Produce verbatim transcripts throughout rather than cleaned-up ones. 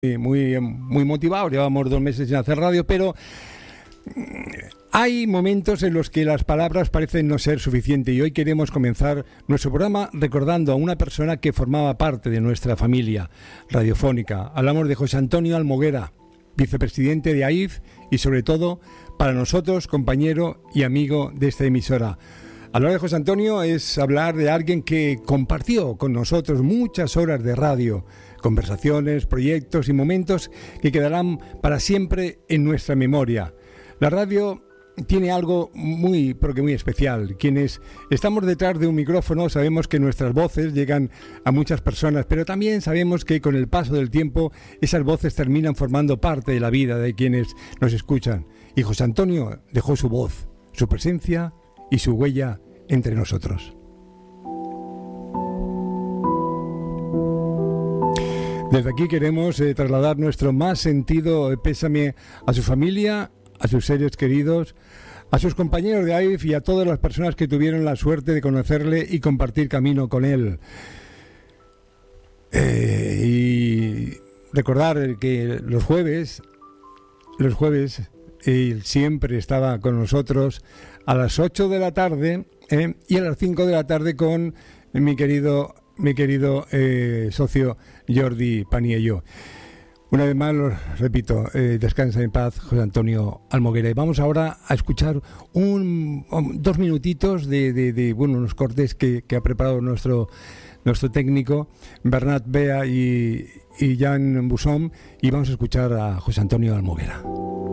muy, muy motivados, llevamos dos meses sin hacer radio, pero hay momentos en los que las palabras parecen no ser suficientes y hoy queremos comenzar nuestro programa recordando a una persona que formaba parte de nuestra familia radiofónica. Hablamos de José Antonio Almoguera, vicepresidente de A I F y sobre todo para nosotros compañero y amigo de esta emisora. Hablar de José Antonio es hablar de alguien que compartió con nosotros muchas horas de radio, conversaciones, proyectos y momentos que quedarán para siempre en nuestra memoria. La radio tiene algo muy, pero que muy especial. Quienes estamos detrás de un micrófono sabemos que nuestras voces llegan a muchas personas, pero también sabemos que con el paso del tiempo esas voces terminan formando parte de la vida de quienes nos escuchan. Y José Antonio dejó su voz, su presencia y su huella entre nosotros. Desde aquí queremos eh, trasladar nuestro más sentido pésame a su familia, a sus seres queridos, a sus compañeros de A I F y a todas las personas que tuvieron la suerte de conocerle y compartir camino con él. Eh, y recordar que los jueves, los jueves, él siempre estaba con nosotros a las ocho de la tarde eh, y a las cinco de la tarde con mi querido, mi querido eh, socio Jordi Paniello. Una vez más, lo repito, eh, descansa en paz José Antonio Almoguera. Y vamos ahora a escuchar un, um, dos minutitos de, de, de bueno, unos cortes que, que ha preparado nuestro, nuestro técnico, Bernat Bea y, y Jan Bussom, y vamos a escuchar a José Antonio Almoguera.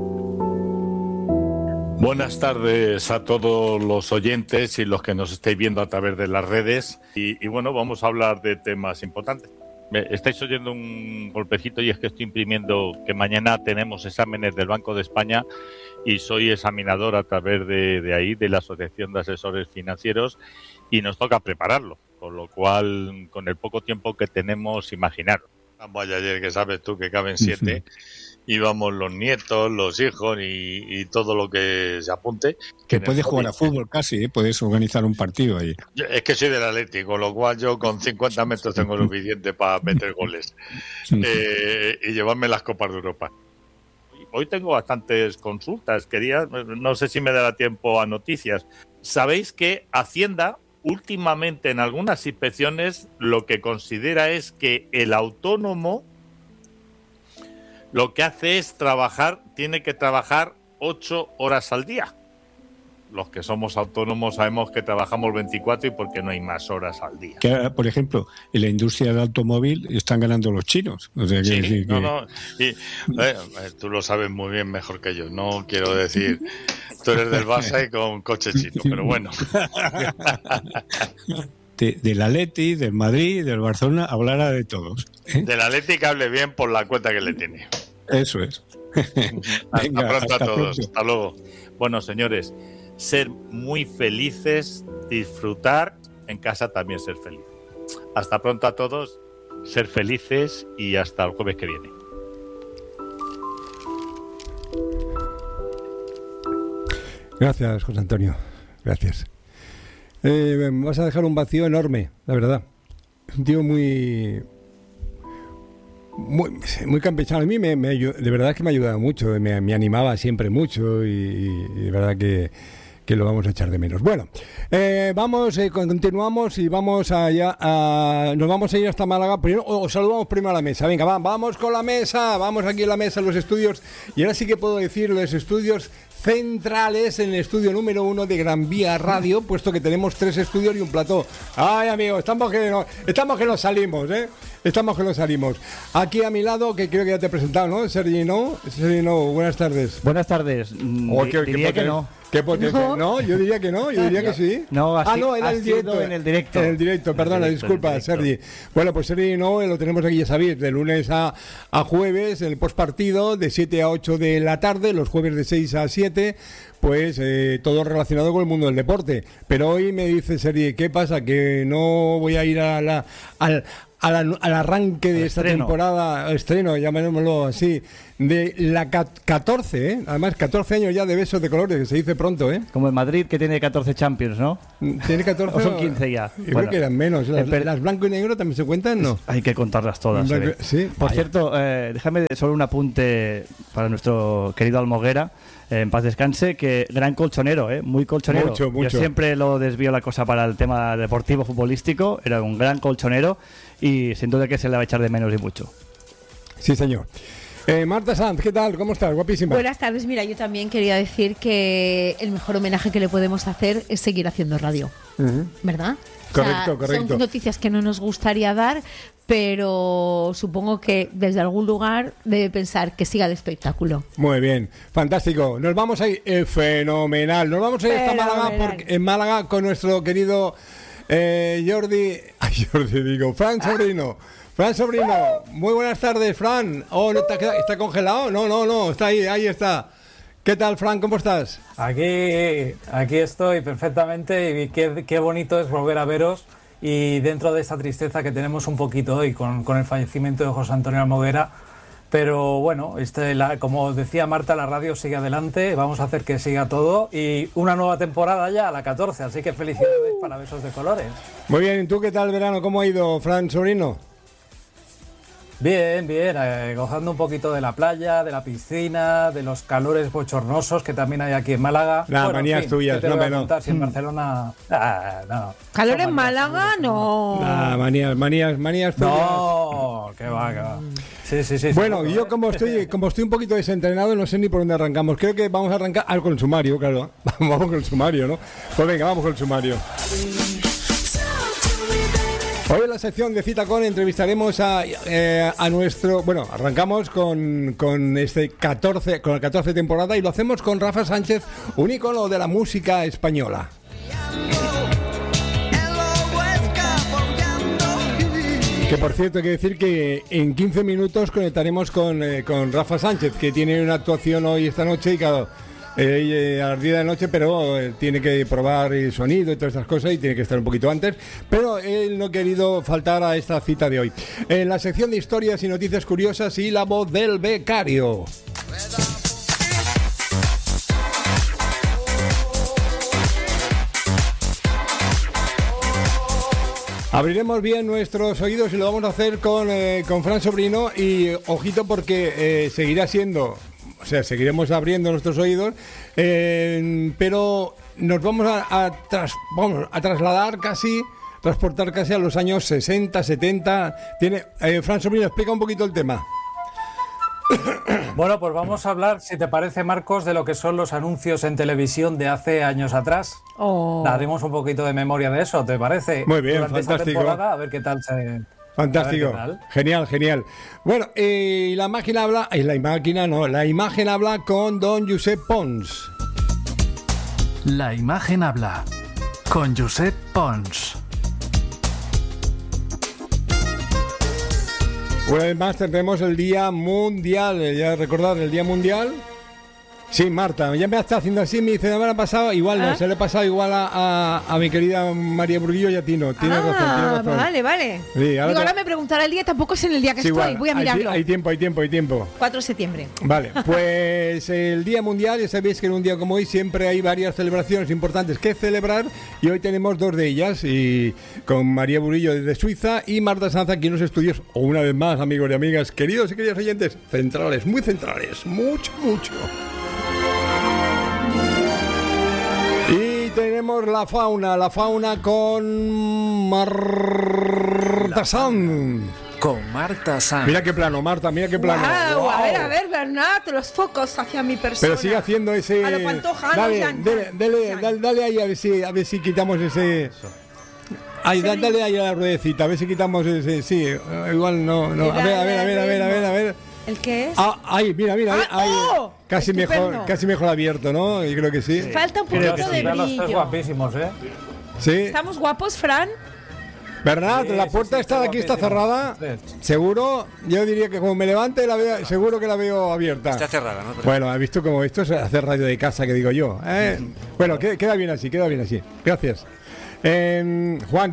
Buenas tardes a todos los oyentes y los que nos estáis viendo a través de las redes. Y, y bueno, vamos a hablar de temas importantes. Me estáis oyendo un golpecito y es que estoy imprimiendo que mañana tenemos exámenes del Banco de España y soy examinador a través de, de ahí, de la Asociación de Asesores Financieros, y nos toca prepararlo, con lo cual, con el poco tiempo que tenemos, imaginaros. Vaya, ayer que sabes tú que caben siete, íbamos los nietos, los hijos y, y todo lo que se apunte. Que puedes jugar a fútbol casi, ¿eh? Puedes organizar un partido ahí. Yo, es que soy del Atlético, con lo cual yo con cincuenta metros tengo suficiente para meter goles eh, y llevarme las Copas de Europa. Hoy tengo bastantes consultas, quería, no sé si me dará tiempo a noticias. Sabéis que Hacienda últimamente en algunas inspecciones lo que considera es que el autónomo lo que hace es trabajar, tiene que trabajar ocho horas al día. Los que somos autónomos sabemos que trabajamos veinticuatro y porque no hay más horas al día. Que, por ejemplo, en la industria del automóvil están ganando los chinos. O sea, que sí, decir no, que... no. Y, eh, tú lo sabes muy bien mejor que yo. No quiero decir, tú eres del Barça y con coche chino, pero bueno. De, del Atleti, del Madrid, del Barcelona, hablará de todos. ¿eh? Del Atleti que hable bien por la cuenta que le tiene. Eso es. Hasta Venga, pronto hasta a todos. pronto. Hasta luego. Bueno, señores, ser muy felices, disfrutar, en casa también ser feliz. Hasta pronto a todos, ser felices y hasta el jueves que viene. Gracias, José Antonio. Gracias. Eh, vas a dejar un vacío enorme, la verdad. Es un tío muy... Muy, muy campechano. A mí me, me, de verdad es que me ha ayudado mucho, me, me animaba siempre mucho y, y de verdad que, que lo vamos a echar de menos. Bueno, eh, vamos, eh, continuamos y vamos allá, a, nos vamos a ir hasta Málaga. Primero, os saludamos primero a la mesa. Venga, va, vamos con la mesa, vamos aquí a la mesa, los estudios. Y ahora sí que puedo decir los estudios centrales en el estudio número uno de Gran Vía Radio, puesto que tenemos tres estudios y un plató. Ay, amigos, estamos que no, estamos que nos salimos, ¿eh? Estamos que nos salimos. Aquí a mi lado, que creo que ya te he presentado, ¿no? Sergi, ¿no? Sergi, no, buenas tardes. Buenas tardes. Oh, D- ¿qué, diría qué que no. ¿Qué porque, No. no, yo diría que no, yo diría que sí. No, así, ah, no, era el directo. en el directo. En el directo, perdona, directo, disculpa, en el directo. Sergi. Bueno, pues Sergi no, lo tenemos aquí, ya sabéis, de lunes a, a jueves, en el postpartido, de siete a ocho de la tarde, los jueves de seis a siete, pues eh, todo relacionado con el mundo del deporte. Pero hoy me dice Sergi, ¿qué pasa? Que no voy a ir a la, al, al, al arranque de el esta estreno. temporada, estreno, llamémoslo así, de la catorce, ¿eh? Además catorce años ya de Besos de Colores, que se dice pronto, ¿eh? Como en Madrid, que tiene catorce Champions, ¿no? Tiene catorce O son quince ya. Yo Bueno, creo que eran menos. Las, esper- las blanco y negro también se cuentan, ¿no? Hay que contarlas todas. En blanco- se ve. sí, Por vaya. cierto, eh, déjame solo un apunte para nuestro querido Almoguera, eh, en paz descanse, que gran colchonero, ¿eh? Muy colchonero. Mucho, mucho. Yo siempre lo desvío la cosa para el tema deportivo, futbolístico. Era un gran colchonero y sin duda que se le va a echar de menos y mucho. Sí, señor. Eh, Marta Sanz, ¿qué tal? ¿Cómo estás? Guapísima. Buenas tardes. Mira, yo también quería decir que el mejor homenaje que le podemos hacer es seguir haciendo radio, Ujú. ¿verdad? Correcto, correcto. Son noticias que no nos gustaría dar, pero supongo que desde algún lugar debe pensar que siga el espectáculo. Muy bien, fantástico. Nos vamos a ir, eh, fenomenal. Nos vamos a ir hasta Málaga, Fenomenal. porque, en Málaga con nuestro querido eh, Jordi, ay, Jordi digo, Fran Sobrino. Fran Sobrino, muy buenas tardes, Fran. Oh, ¿no está, está congelado? No, no, no, está ahí, ahí está. ¿Qué tal, Fran? ¿Cómo estás? Aquí, aquí estoy perfectamente y qué, qué bonito es volver a veros y dentro de esta tristeza que tenemos un poquito hoy con, con el fallecimiento de José Antonio Almoguera. Pero bueno, este, la, como decía Marta, la radio sigue adelante, vamos a hacer que siga todo y una nueva temporada ya, la catorce, así que felicidades para Besos de Colores. Muy bien, ¿y tú qué tal, verano? ¿Cómo ha ido, Fran Sobrino? Bien, bien, eh, gozando un poquito de la playa, de la piscina, de los calores bochornosos que también hay aquí en Málaga. Nah, Bueno, en manías fin, tuyas, ¿qué te no, voy a hombre, no. contar? Si en Barcelona... Ah, no. ¿Calor Son en manías Málaga? tuyas, No. Ah, manías, manías, manías tuyas. No, que va, que va. Sí, sí, sí. Bueno, seguro, yo ¿eh? como estoy como estoy un poquito desentrenado, no sé ni por dónde arrancamos. Creo que vamos a arrancar ah, con el sumario, claro. Vamos con el sumario, ¿no? Pues venga, vamos con el sumario. Hoy en la sección de Cita Con entrevistaremos a, eh, a nuestro... Bueno, arrancamos con, con, este catorce, con la catorce temporada y lo hacemos con Rafa Sánchez, un ícono de la música española. Que por cierto, hay que decir que en quince minutos conectaremos con, eh, con Rafa Sánchez, que tiene una actuación hoy esta noche y claro... Eh, a las diez de la noche, pero eh, tiene que probar el sonido y todas estas cosas y tiene que estar un poquito antes, pero él no ha querido faltar a esta cita de hoy. En la sección de historias y noticias curiosas y la voz del becario. Abriremos bien nuestros oídos y lo vamos a hacer con, eh, con Fran Sobrino y ojito porque eh, seguirá siendo... O sea, seguiremos abriendo nuestros oídos, eh, pero nos vamos a, a, tras, vamos a trasladar casi, transportar casi a los años sesenta, setenta. Tiene, eh, Fran Sobrino, explica un poquito el tema. Bueno, pues vamos a hablar, si te parece, Marcos, de lo que son los anuncios en televisión de hace años atrás. Oh. Haremos un poquito de memoria de eso, ¿te parece? Muy bien, Durante esta fantástico. temporada, a ver qué tal se... Fantástico, A ver qué tal. genial, genial. Bueno, eh, la máquina habla, eh, la máquina no, la imagen habla con don Josep Pons. La imagen habla con Josep Pons. Una vez más tendremos el Día Mundial, eh, ya recordar el Día Mundial. Sí, Marta, ya me está haciendo así, me dice, no me lo ha pasado, igual no, ¿Ah? se le ha pasado igual a, a, a mi querida María Burguillo y a ti no, tienes ah, razón, tienes razón. Vale, vale. Sí, ahora Digo, te- ahora me preguntará el día, tampoco es en el día que Sí, estoy. igual, Voy a hay, mirarlo. hay tiempo, hay tiempo, hay tiempo. cuatro de septiembre. Vale, pues el Día Mundial, ya sabéis que en un día como hoy siempre hay varias celebraciones importantes que celebrar y hoy tenemos dos de ellas y con María Burillo desde Suiza y Marta Sanz aquí en los estudios, o una vez más, amigos y amigas, queridos y queridas oyentes, centrales, muy centrales, mucho, mucho. Y tenemos la fauna, la fauna con Marta Sanz. Con Marta Sanz. Mira qué plano, Marta, mira qué plano. Guau, Guau. a ver, a ver, Bernat, los focos hacia mi persona. Pero sigue haciendo ese. A lo Pantoja, dale, no, Jan, dale, Jan, dale, Jan. dale, dale ahí a ver si, a ver si quitamos ese. Ay, da- dale ahí a la ruedecita, a ver si quitamos ese. Sí, eh, igual no, no. A ver, a ver, a ver, a ver, a ver, a ver. ¿El qué es? Ah, ahí, mira, mira, Ah, ahí. ¡oh! Casi Estupendo. mejor, casi mejor abierto, ¿no? Yo creo que sí. Falta un Creo que poquito sí, de vean los tres brillo. guapísimos, ¿eh? Sí. ¿Estamos guapos, Fran? Bernat, Sí, la sí, puerta sí, está de aquí, está guapísimos. cerrada. Sí. Seguro, yo diría que como me levante, la veo, seguro que la veo abierta. Está cerrada, ¿no? Pero- Bueno, has visto como esto es hacer radio de casa, que digo yo. ¿eh? Bueno, que- queda bien así, queda bien así. Gracias. Eh, Juan, ¿no?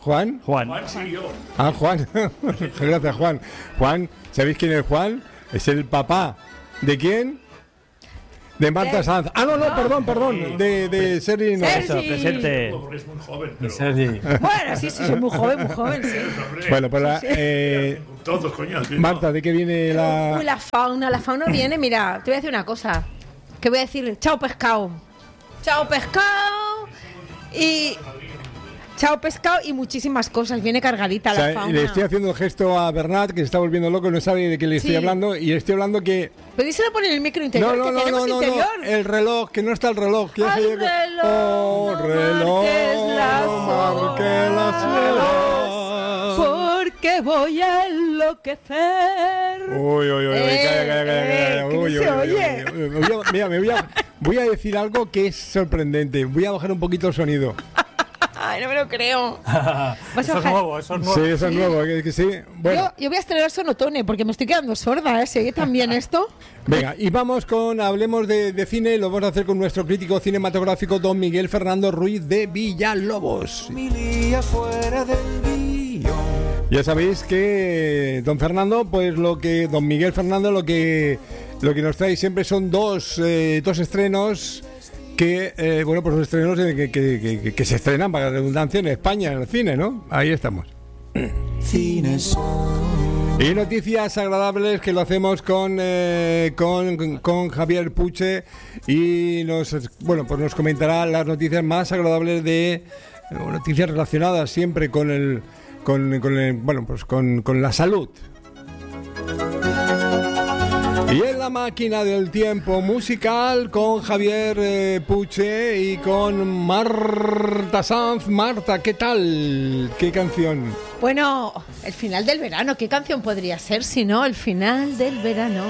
¿Juan? Juan. Ah, Juan. Gracias, Juan. Juan, ¿sabéis quién es Juan? Es el papá. ¿De quién? De Marta Sanz. Ah, no, no, perdón, perdón. De, de Sergi. No. Sergi. Eso, presente. Es muy joven, pero... Sergi. Bueno, sí, sí, soy muy joven, muy joven, sí. Bueno, pues la, Sí, sí. eh, Todos, coño. sí, Marta, ¿de qué viene la...? Uy, la fauna, la fauna viene, mira, te voy a decir una cosa. Que voy a decir, chao pescado. Chao pescado. Y... Chao pescado y muchísimas cosas. Viene cargadita O sea, la fauna. le estoy haciendo un gesto a Bernat, que se está volviendo loco, no sabe de qué le estoy Sí. hablando, y le estoy hablando que... Podéiselo poner en el micro interior, No, no, que no, tenemos no, no, interior. no, el reloj, que no está el reloj. Que ya Ay, se llega- reloj, oh, no reloj, marques las no marques las horas. Porque voy a enloquecer. Uy, uy, uy, Eh, calla, calla, calla, eh, calla. que no Uy, se uy, uy, oye. uy, uy. Me voy a- Mira, me voy a, voy a decir algo que es sorprendente. Voy a bajar un poquito el sonido. Ay, no me lo creo. Vas a Eso es bajar. nuevo, eso es nuevo. Sí, eso es nuevo, que, que sí. Bueno, Yo, yo voy a estrenar sonotone porque me estoy quedando sorda, ¿eh? ¿Se oye también esto? venga, y vamos con, hablemos de, de cine, lo vamos a hacer con nuestro crítico cinematográfico, don Miguel Fernando Ruiz de Villalobos. Ya sabéis que don Fernando, pues lo que, don Miguel Fernando, lo que, lo que nos trae siempre son dos, eh, dos estrenos que, eh, bueno, pues los estrenos que, que, que, que- que se estrenan, para la redundancia, en España, en el cine, ¿no? Ahí estamos. Y noticias agradables que lo hacemos con, eh, con, con Javier Puche y nos, bueno, pues nos comentará las noticias más agradables de eh, noticias relacionadas siempre con el, con, con el, bueno, pues con, con la salud. Y en la máquina del tiempo musical con Javier eh, Puche y con Marta Sanz. Marta, ¿qué tal? ¿Qué canción? Bueno, el final del verano. ¿Qué canción podría ser si no el final del verano?